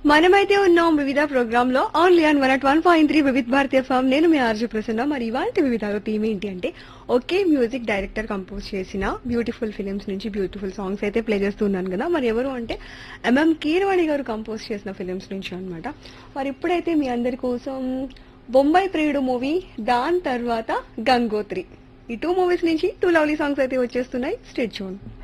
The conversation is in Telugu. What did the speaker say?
మనమైతే ఉన్నాం వివిధ ప్రోగ్రామ్ లో ఓన్లీ ఆన్ 101.3 వివిధ భారతీయ ఫామ్. నేను మీ ఆర్జు ప్రసన్న. మరి ఇవాళ వివిధలో థీమ్ ఏంటి అంటే ఒకే మ్యూజిక్ డైరెక్టర్ కంపోజ్ చేసిన బ్యూటిఫుల్ ఫిలిమ్స్ నుంచి బ్యూటిఫుల్ సాంగ్స్ అయితే ప్లే చేస్తున్నాను కదా. మరి ఎవరు అంటే ఎంఎం కీరవాణి గారు కంపోజ్ చేసిన ఫిలిమ్స్ నుంచి అన్నమాట. మరి ఇప్పుడైతే మీ అందరి కోసం బొంబాయి ప్రియుడు మూవీ, దాని తర్వాత గంగోత్రి, ఈ 2 మూవీస్ నుంచి 2 లవ్లీ సాంగ్స్ అయితే వచ్చేస్తున్నాయి. Stay tune.